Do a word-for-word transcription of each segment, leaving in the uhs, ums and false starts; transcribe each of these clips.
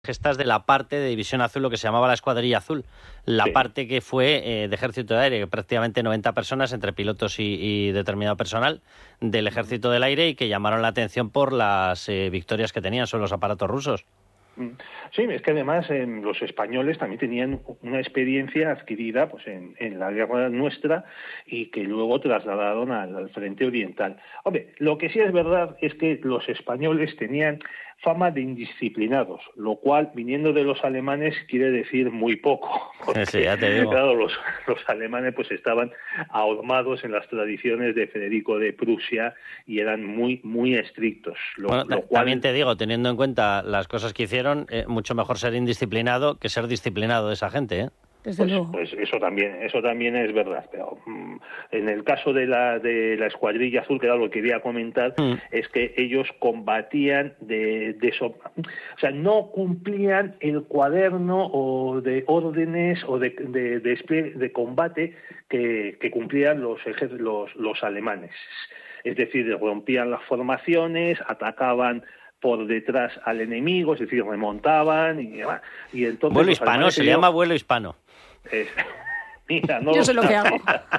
gestas de la parte de División Azul, lo que se llamaba la Escuadrilla Azul, la sí. parte que fue eh, de Ejército de Aire, que prácticamente noventa personas, entre pilotos y, y determinado personal del Ejército del Aire, y que llamaron la atención por las eh, victorias que tenían sobre los aparatos rusos. Sí, es que además eh, los españoles también tenían una experiencia adquirida pues en, en la guerra nuestra y que luego trasladaron al, al frente oriental. Hombre, lo que sí es verdad es que los españoles tenían fama de indisciplinados, lo cual, viniendo de los alemanes, quiere decir muy poco. Porque, sí, ya te digo. Claro, los, los alemanes pues estaban ahormados en las tradiciones de Federico de Prusia y eran muy, muy estrictos. Lo, bueno, lo cual... También te digo, teniendo en cuenta las cosas que hicieron, eh, mucho mejor ser indisciplinado que ser disciplinado de esa gente, ¿eh? Desde pues, luego. Pues eso también, eso también es verdad. Pero mmm, en el caso de la de la Escuadrilla Azul, que era lo que quería comentar, mm. es que ellos combatían de, de so, o sea, no cumplían el cuaderno o de órdenes o de de, de, de combate que, que cumplían los, los los alemanes. Es decir, rompían las formaciones, atacaban por detrás al enemigo, es decir, remontaban y, y entonces... Vuelo hispano, se le llama vuelo hispano. Eh, mira, no Yo sé lo que hago.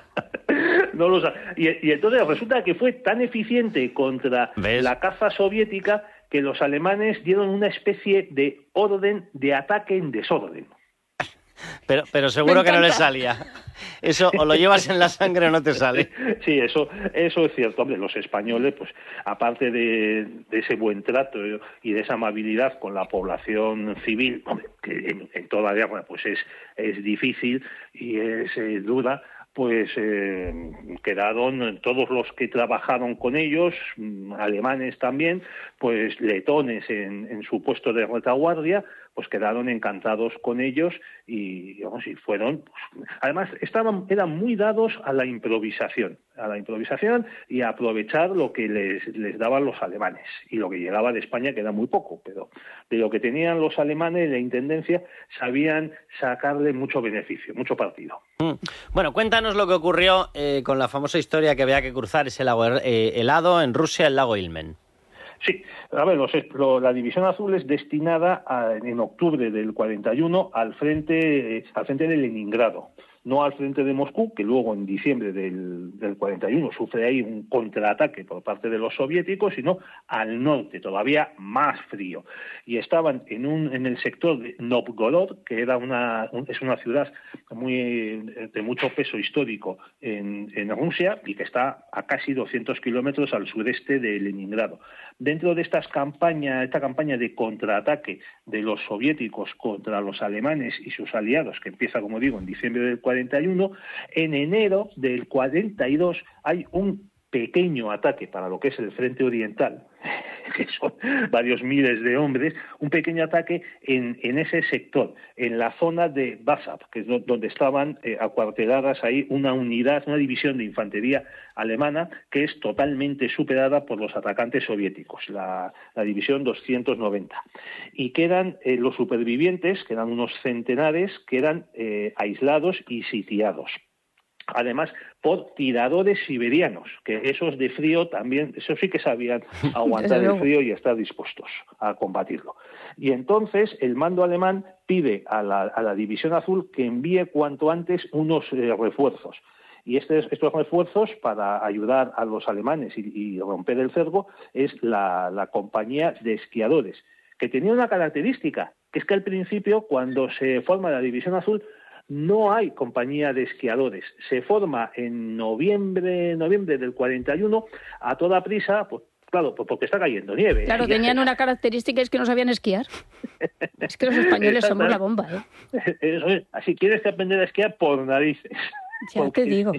no lo sabe. Y, y entonces resulta que fue tan eficiente contra ¿Ves? la caza soviética que los alemanes dieron una especie de orden de ataque en desorden. Pero, pero seguro que no le salía. Eso o lo llevas en la sangre o no te sale. Sí, eso eso es cierto. Hombre, los españoles, pues aparte de, de ese buen trato y de esa amabilidad con la población civil, hombre, que en, en toda guerra pues es, es difícil y es eh, dura, pues eh, quedaron todos los que trabajaron con ellos, alemanes también, pues letones en, en su puesto de retaguardia, pues quedaron encantados con ellos y, vamos, y fueron, pues, además estaban, eran muy dados a la improvisación, a la improvisación y a aprovechar lo que les, les daban los alemanes y lo que llegaba de España, que era muy poco, pero de lo que tenían los alemanes, la intendencia, sabían sacarle mucho beneficio, mucho partido. Bueno, cuéntanos lo que ocurrió eh, con la famosa historia que había que cruzar ese lago eh, helado en Rusia, el lago Ilmen. Sí, a ver, los, lo, la División Azul es destinada a, en octubre del cuarenta y uno al frente, al frente de Leningrado, no al frente de Moscú, que luego en diciembre del, del cuarenta y uno sufre ahí un contraataque por parte de los soviéticos, sino al norte, todavía más frío. Y estaban en un en el sector de Novgorod, que era una un, es una ciudad muy de mucho peso histórico en, en Rusia y que está a casi doscientos kilómetros al sureste de Leningrado. Dentro de estas campañas, esta campaña de contraataque de los soviéticos contra los alemanes y sus aliados, que empieza, como digo, en diciembre del cuarenta y uno, en enero del cuarenta y dos hay un pequeño ataque para lo que es el frente oriental, que son varios miles de hombres, un pequeño ataque en, en ese sector, en la zona de Varsab, que es donde estaban eh, acuarteladas ahí una unidad, una división de infantería alemana que es totalmente superada por los atacantes soviéticos, la, la división doscientos noventa. Y quedan eh, los supervivientes, que eran unos centenares, quedan eh, aislados y sitiados. Además, por tiradores siberianos, que esos de frío también, esos sí que sabían aguantar el frío y estar dispuestos a combatirlo. Y entonces el mando alemán pide a la, a la División Azul que envíe cuanto antes unos eh, refuerzos. Y estos, estos refuerzos, para ayudar a los alemanes y, y romper el cerco, es la, la compañía de esquiadores, que tenía una característica, que es que al principio, cuando se forma la División Azul, no hay compañía de esquiadores. Se forma en noviembre, noviembre del cuarenta y uno a toda prisa, pues claro, pues porque está cayendo nieve. Claro, tenían una característica, es que no sabían esquiar. Es que los españoles somos la bomba, ¿eh? Eso es. Así quieres que aprender a esquiar por narices. Ya porque... te digo.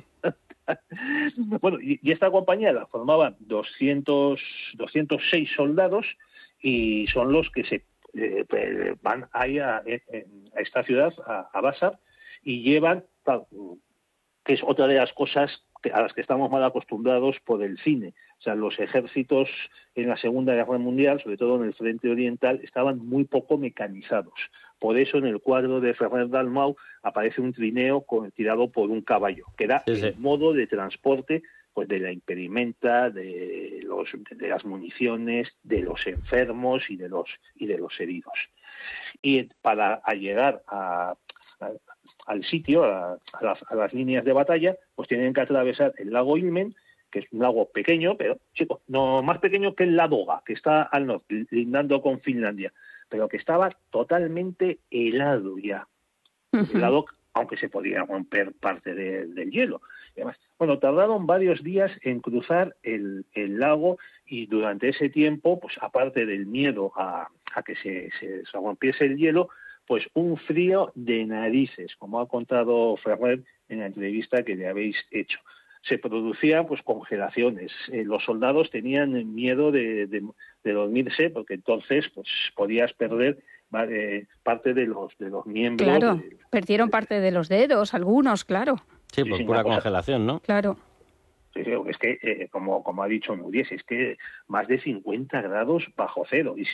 Bueno, y, y esta compañía la formaban doscientos, doscientos seis soldados y son los que se eh, van ahí a, a esta ciudad, a, a Varsab, y llevan, que es otra de las cosas a las que estamos mal acostumbrados por el cine. O sea, los ejércitos en la Segunda Guerra Mundial, sobre todo en el frente oriental, estaban muy poco mecanizados. Por eso en el cuadro de Ferrer Dalmau aparece un trineo con, tirado por un caballo, que era sí, sí. el modo de transporte pues de la impedimenta, de los de las municiones, de los enfermos y de los y de los heridos. Y para llegar a, a, al sitio, a, a, las, a las líneas de batalla, pues tienen que atravesar el lago Ilmen, que es un lago pequeño, pero, chicos, no más pequeño que el Ladoga, que está al norte, lindando con Finlandia, pero que estaba totalmente helado ya. Uh-huh. Helado, aunque se podía romper parte de, del hielo. Y además, bueno, tardaron varios días en cruzar el, el lago, y durante ese tiempo, pues aparte del miedo a, a que se, se, se rompiese el hielo, pues un frío de narices, como ha contado Ferrer en la entrevista que le habéis hecho. Se producían pues congelaciones. Eh, los soldados tenían miedo de, de, de dormirse, porque entonces pues podías perder eh, parte de los de los miembros. Claro, de, perdieron de, parte de los dedos, algunos, claro. Sí, por sí, pura congelación, ¿no? Claro. Sí, sí, es que, eh, como, como ha dicho Nuries, es que más de cincuenta grados bajo cero. Y,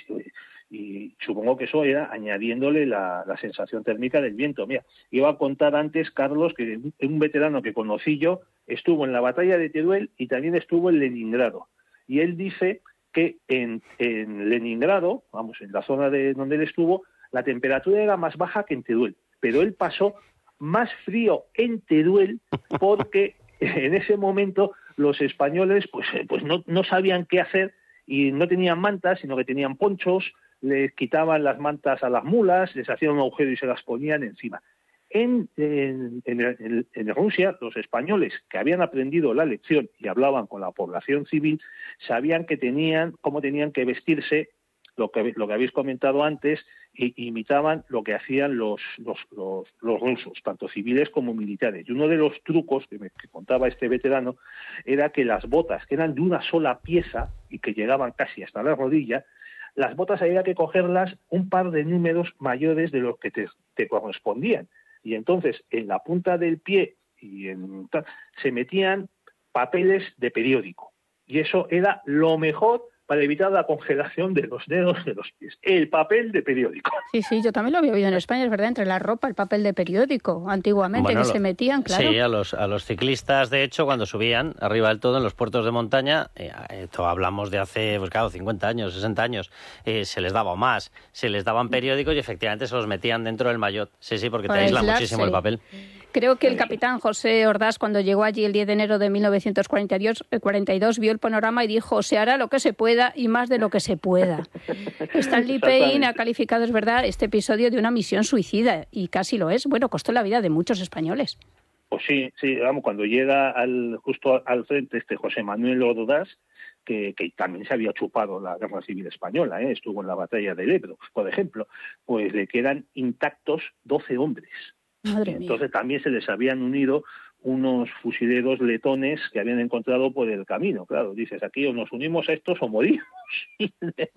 y supongo que eso era añadiéndole la, la sensación térmica del viento. Mira, iba a contar antes, Carlos, que un veterano que conocí yo estuvo en la batalla de Teruel y también estuvo en Leningrado. Y él dice que en, en Leningrado, vamos, en la zona de donde él estuvo, la temperatura era más baja que en Teruel. Pero él pasó más frío en Teruel porque en ese momento los españoles pues, pues no, no sabían qué hacer y no tenían mantas, sino que tenían ponchos, les quitaban las mantas a las mulas, les hacían un agujero y se las ponían encima. En, en, en, en Rusia, los españoles que habían aprendido la lección y hablaban con la población civil, sabían que tenían, cómo tenían que vestirse, lo que, lo que habéis comentado antes, e imitaban lo que hacían los, los, los, los rusos, tanto civiles como militares. Y uno de los trucos que me que contaba este veterano era que las botas, que eran de una sola pieza y que llegaban casi hasta la rodilla, las botas había que cogerlas un par de números mayores de los que te, te correspondían. Y entonces en la punta del pie y en, se metían papeles de periódico. Y eso era lo mejor para evitar la congelación de los dedos de los pies. El papel de periódico. Sí, sí, yo también lo había oído en España, es verdad, entre la ropa, el papel de periódico, antiguamente, bueno, que lo, se metían, claro. Sí, a los, a los ciclistas, de hecho, cuando subían arriba del todo en los puertos de montaña, eh, esto hablamos de hace, pues claro, cincuenta años, sesenta años, eh, se les daba más, se les daban periódicos y efectivamente se los metían dentro del maillot. Sí, sí, porque te aísla muchísimo el papel. Creo que el capitán José Ordaz, cuando llegó allí el diez de enero de mil novecientos cuarenta y dos, vio el panorama y dijo: se hará lo que se pueda y más de lo que se pueda. Stanley Payne ha calificado, es verdad, este episodio de una misión suicida, y casi lo es. Bueno, costó la vida de muchos españoles. Pues sí, sí, vamos, cuando llega al, justo al frente este José Manuel Ordaz, que, que también se había chupado la Guerra Civil Española, ¿eh? Estuvo en la batalla del Ebro, por ejemplo, pues le quedan intactos doce hombres. Madre Entonces mía. También se les habían unido unos fusileros letones que habían encontrado por el camino. Claro, dices, aquí o nos unimos a estos o morimos. Y,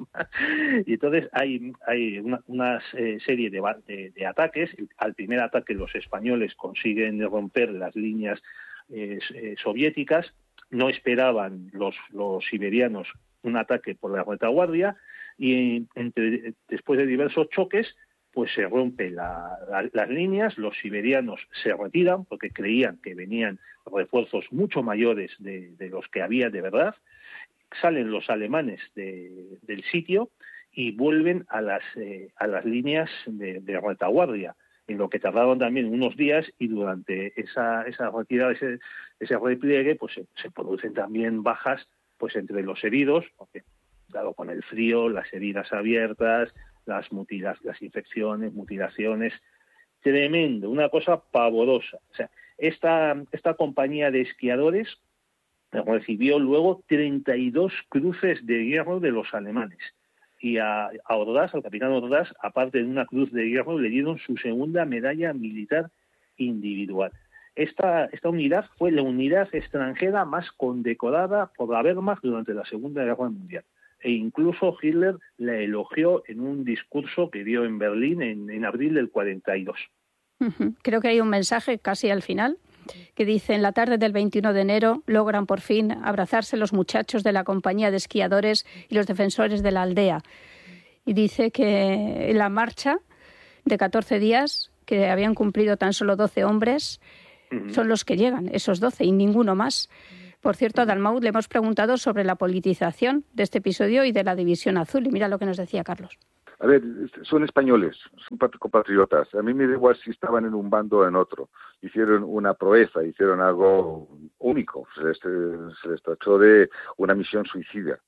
y entonces hay, hay una, una eh, serie de, de, de ataques. Al primer ataque los españoles consiguen romper las líneas eh, eh, soviéticas. No esperaban los, los siberianos un ataque por la retaguardia y entre, después de diversos choques pues se rompen la, la, las líneas, los siberianos se retiran porque creían que venían refuerzos mucho mayores de, de los que había de verdad, salen los alemanes de, del sitio y vuelven a las, eh, a las líneas de, de retaguardia, en lo que tardaron también unos días, y durante esa, esa retirada, ese, ese repliegue, pues se, se producen también bajas pues entre los heridos, porque claro, con el frío, las heridas abiertas, las mutilas, las infecciones, mutilaciones, tremendo, una cosa pavorosa. O sea, esta, esta compañía de esquiadores recibió luego treinta y dos cruces de hierro de los alemanes. Y a, a Ordaz, al capitán Ordaz, aparte de una cruz de hierro, le dieron su segunda medalla militar individual. Esta, esta unidad fue la unidad extranjera más condecorada por la Wehrmacht durante la Segunda Guerra Mundial. E incluso Hitler la elogió en un discurso que dio en Berlín en, en abril del cuarenta y dos. Uh-huh. Creo que hay un mensaje casi al final que dice: en la tarde del veintiuno de enero logran por fin abrazarse los muchachos de la compañía de esquiadores y los defensores de la aldea. Y dice que en la marcha de catorce días, que habían cumplido tan solo doce hombres, uh-huh, son los que llegan, esos doce y ninguno más. Por cierto, a Dalmau le hemos preguntado sobre la politización de este episodio y de la División Azul, y mira lo que nos decía Carlos. A ver, son españoles, son compatriotas. A mí me da igual si estaban en un bando o en otro. Hicieron una proeza, hicieron algo único. Se les, se les tachó de una misión suicida.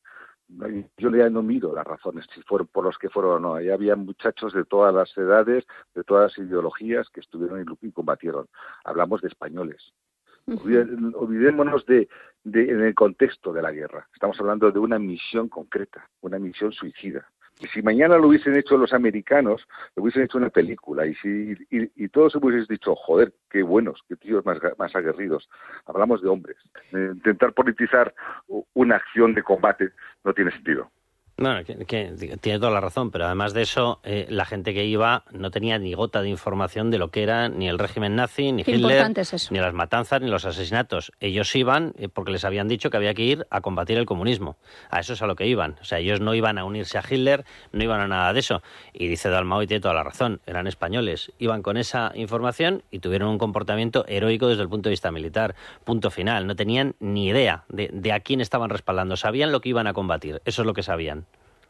Yo ya no miro las razones, si fueron por los que fueron o no. Ahí había muchachos de todas las edades, de todas las ideologías que estuvieron y combatieron. Hablamos de españoles. Uh-huh. Olvidémonos de, de en el contexto de la guerra. Estamos hablando de una misión concreta, una misión suicida. Y si mañana lo hubiesen hecho los americanos, lo hubiesen hecho una película. Y si y, y todos hubiesen dicho, joder, qué buenos, qué tíos más, más aguerridos. Hablamos de hombres. Eh, intentar politizar una acción de combate no tiene sentido. Bueno, que, que tiene toda la razón, pero además de eso, eh, la gente que iba no tenía ni gota de información de lo que era ni el régimen nazi, ni Qué Hitler, es ni las matanzas, ni los asesinatos. Ellos iban eh, porque les habían dicho que había que ir a combatir el comunismo. A eso es a lo que iban. O sea, ellos no iban a unirse a Hitler, no iban a nada de eso. Y dice Dalmau, y tiene toda la razón, eran españoles. Iban con esa información y tuvieron un comportamiento heroico desde el punto de vista militar. Punto final. No tenían ni idea de, de a quién estaban respaldando. Sabían lo que iban a combatir. Eso es lo que sabían.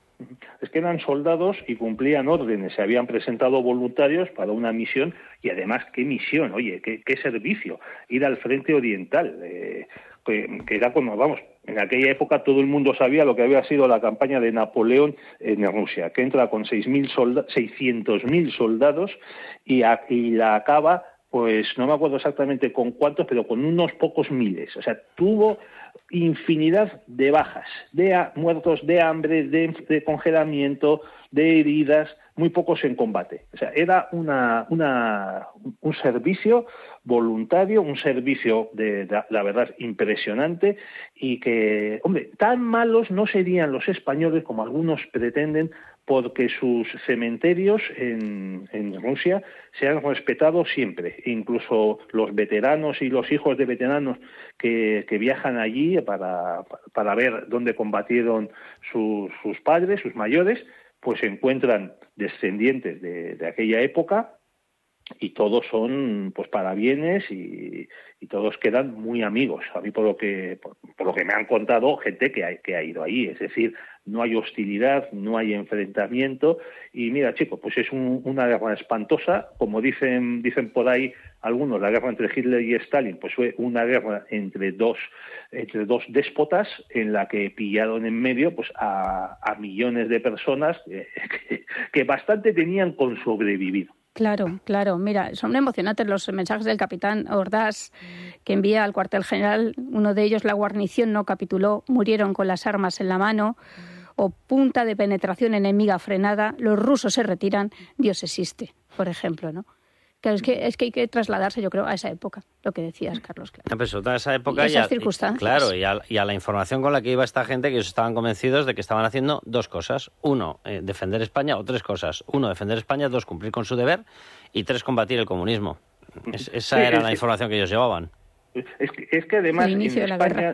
Es que eran soldados y cumplían órdenes, se habían presentado voluntarios para una misión y además, ¿qué misión? Oye, ¿qué, qué servicio? Ir al frente oriental, eh, que, que era como, vamos, en aquella época todo el mundo sabía lo que había sido la campaña de Napoleón en Rusia, que entra con seis mil solda- seiscientos mil soldados y, a, y la acaba, pues no me acuerdo exactamente con cuántos, pero con unos pocos miles. O sea, tuvo infinidad de bajas, de a, muertos de hambre, de, de congelamiento, de heridas, muy pocos en combate. O sea, era una, una, un servicio voluntario, un servicio de, de la verdad impresionante y que, hombre, tan malos no serían los españoles como algunos pretenden, porque sus cementerios en, en Rusia se han respetado siempre. Incluso los veteranos y los hijos de veteranos que, que viajan allí para, para ver dónde combatieron sus, sus padres, sus mayores, pues se encuentran descendientes de, de aquella época y todos son pues parabienes y, y todos quedan muy amigos. A mí por lo que por, por lo que me han contado gente que ha, que ha ido ahí, es decir, no hay hostilidad, no hay enfrentamiento y mira, chicos, pues es un, una guerra espantosa, como dicen dicen por ahí algunos, la guerra entre Hitler y Stalin, pues fue una guerra entre dos entre dos déspotas en la que pillaron en medio pues a, a millones de personas que, que, que bastante tenían con sobrevivir. Claro, claro. Mira, son emocionantes los mensajes del capitán Ordaz que envía al cuartel general. Uno de ellos, la guarnición no capituló, murieron con las armas en la mano, o punta de penetración enemiga frenada, los rusos se retiran, Dios existe, por ejemplo, ¿no? Claro, es que, es que hay que trasladarse, yo creo, a esa época, lo que decías, Carlos. Claro. No, pues toda esa época y esas y a, circunstancias. Y, claro, y a, y a la información con la que iba esta gente, que ellos estaban convencidos de que estaban haciendo dos cosas. Uno, eh, defender España, o tres cosas. Uno, defender España. Dos, cumplir con su deber. Y tres, combatir el comunismo. Es, esa sí, era sí, la información que ellos llevaban. Es que, es que además en España...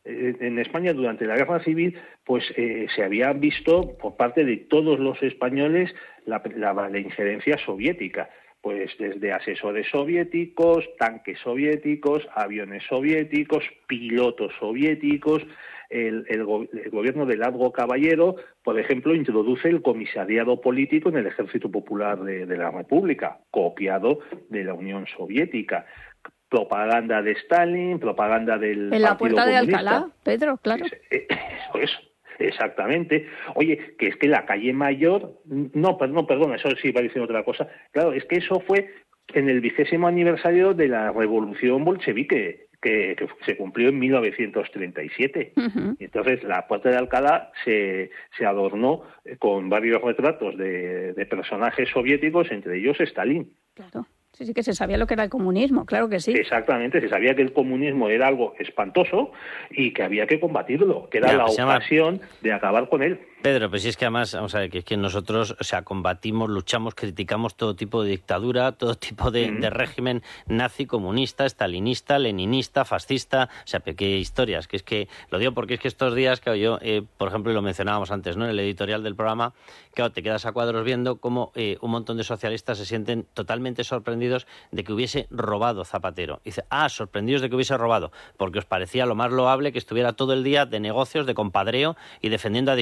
En España, durante la Guerra Civil, pues eh, se había visto por parte de todos los españoles la, la, la injerencia soviética. Pues desde asesores soviéticos, tanques soviéticos, aviones soviéticos, pilotos soviéticos. El, el, el gobierno de Ladgo Caballero, por ejemplo, introduce el comisariado político en el Ejército Popular de, de la República, copiado de la Unión Soviética. Propaganda de Stalin, propaganda del en la Partido Puerta Comunista. de Alcalá, Pedro, claro. Eso es. Exactamente. Oye, que es que la calle Mayor, no, no, perdón, eso sí va a decir otra cosa. Claro, es que eso fue en el vigésimo aniversario de la Revolución Bolchevique, que, que se cumplió en mil novecientos treinta y siete. Uh-huh. Entonces, la Puerta de Alcalá se, se adornó con varios retratos de, de personajes soviéticos, entre ellos Stalin. Claro. Sí, sí que se sabía lo que era el comunismo, claro que sí. Exactamente, se sabía que el comunismo era algo espantoso y que había que combatirlo, que era ya, la pues ocasión llama... de acabar con él. Pedro, pues sí es que además, vamos a ver, que es que nosotros, o sea, combatimos, luchamos, criticamos todo tipo de dictadura, todo tipo de, mm. de régimen nazi, comunista, estalinista, leninista, fascista, o sea, qué historias, que es que, lo digo porque es que estos días, claro, yo, eh, por ejemplo, y lo mencionábamos antes, ¿no?, en el editorial del programa, claro, te quedas a cuadros viendo cómo eh, un montón de socialistas se sienten totalmente sorprendidos de que hubiese robado Zapatero. Y dice, ah, sorprendidos de que hubiese robado, porque os parecía lo más loable que estuviera todo el día de negocios, de compadreo y defendiendo a dictaduras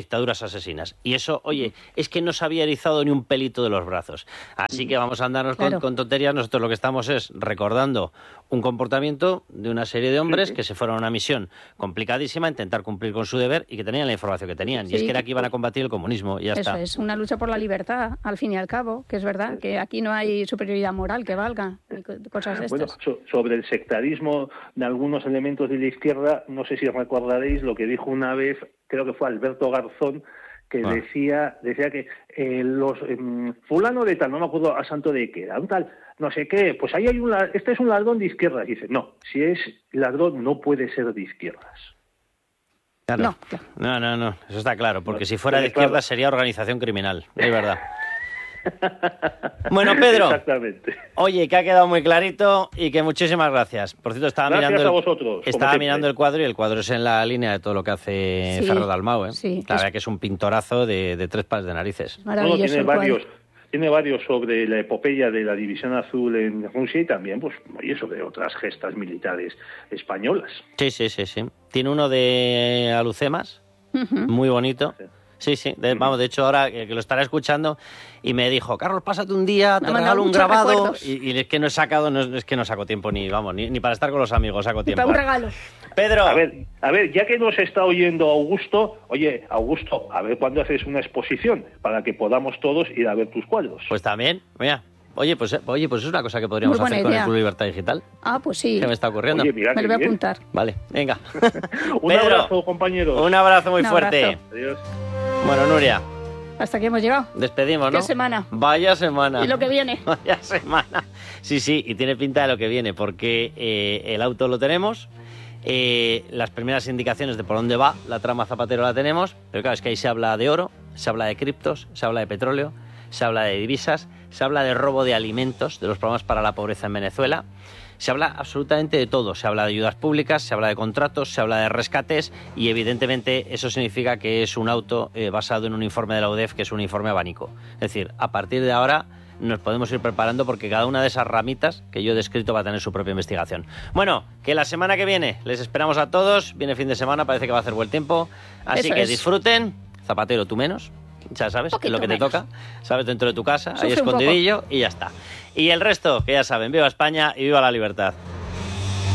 asesinas. Y eso, oye, es que no se había erizado ni un pelito de los brazos. Así que vamos a andarnos claro. con, con tonterías. Nosotros lo que estamos es recordando un comportamiento de una serie de hombres sí, sí. que se fueron a una misión complicadísima, a intentar cumplir con su deber y que tenían la información que tenían. Sí. Y es que era que iban a combatir el comunismo y ya Eso está. Es una lucha por la libertad, al fin y al cabo, que es verdad, que aquí no hay superioridad moral que valga, y cosas de estas. Bueno, so, sobre el sectarismo de algunos elementos de la izquierda, no sé si recordaréis lo que dijo una vez, creo que fue Alberto Garzón, que ah. decía decía que eh, los eh, fulano de tal, no me acuerdo a santo de qué era, un tal, no sé qué, pues ahí hay un, este es un ladrón de izquierdas. Y dice, no, si es ladrón no puede ser de izquierdas. Claro. No, no, no, no, eso está claro, porque no, si fuera de izquierdas claro. sería organización criminal, es verdad. Bueno, Pedro, exactamente. Oye, que ha quedado muy clarito y que muchísimas gracias. Por cierto, estaba gracias mirando, a vosotros, el, estaba mirando el cuadro y el cuadro es en la línea de todo lo que hace sí, Ferro Dalmau, ¿eh? Sí, la es... verdad que es un pintorazo de, de tres pares de narices. Maravilloso. No, tiene varios, tiene varios sobre la epopeya de la División Azul en Rusia y también, pues, oye, sobre otras gestas militares españolas. Sí, sí, sí, sí. Tiene uno de Alucemas, uh-huh. muy bonito. Sí. Sí, sí, de, vamos, de hecho ahora que lo estará escuchando y me dijo, Carlos, pásate un día, te regalo un grabado y, y es que no he sacado, no, es que no saco tiempo ni, vamos, ni, ni para estar con los amigos saco tiempo. Para un regalo. Pedro. A ver, a ver, ya que nos está oyendo Augusto, oye, Augusto, a ver cuándo haces una exposición para que podamos todos ir a ver tus cuadros. Pues también, mira. Oye, pues oye, pues es una cosa que podríamos hacer idea. Con el Club Libertad Digital. Ah, pues sí. ¿Qué me está ocurriendo? Oye, mira, me lo voy a apuntar. Vale, venga. Un Pedro, abrazo, compañeros. Un abrazo muy un fuerte. Abrazo. Adiós. Bueno, Nuria. Hasta aquí hemos llegado. Despedimos, ¿no? ¿Qué semana? Vaya semana. Y lo que viene. Vaya semana. Sí, sí, y tiene pinta de lo que viene, porque eh, el auto lo tenemos, eh, las primeras indicaciones de por dónde va la trama Zapatero la tenemos, pero claro, es que ahí se habla de oro, se habla de criptos, se habla de petróleo, se habla de divisas, se habla de robo de alimentos, de los programas para la pobreza en Venezuela. Se habla absolutamente de todo, se habla de ayudas públicas, se habla de contratos, se habla de rescates y evidentemente eso significa que es un auto eh, basado en un informe de la U D E F que es un informe abanico. Es decir, a partir de ahora nos podemos ir preparando porque cada una de esas ramitas que yo he descrito va a tener su propia investigación. Bueno, que la semana que viene les esperamos a todos, viene fin de semana, parece que va a hacer buen tiempo, así eso que es. Disfruten, Zapatero tú menos. Ya sabes, es lo que te menos. Toca, sabes, dentro de tu casa, Sufre ahí escondidillo y ya está. Y el resto, que ya saben, viva España y viva la libertad.